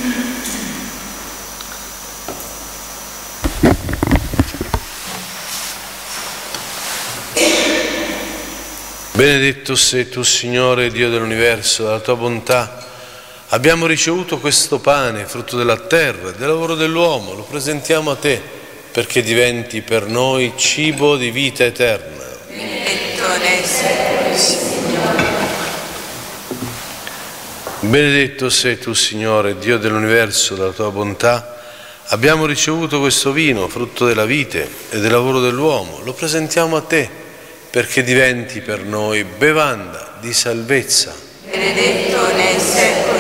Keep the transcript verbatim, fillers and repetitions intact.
Benedetto sei tu, Signore, Dio dell'universo, dalla tua bontà abbiamo ricevuto questo pane, frutto della terra e del lavoro dell'uomo, lo presentiamo a te perché diventi per noi cibo di vita eterna. Benedetto ne sei, Signore. Benedetto sei tu, Signore, Dio dell'universo, dalla tua bontà abbiamo ricevuto questo vino, frutto della vite e del lavoro dell'uomo, lo presentiamo a te perché diventi per noi bevanda di salvezza. Benedetto nei secoli.